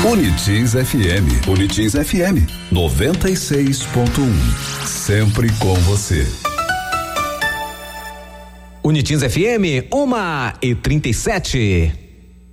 Unitins FM. Unitins FM 96.1. Sempre com você. Unitins FM 1:37.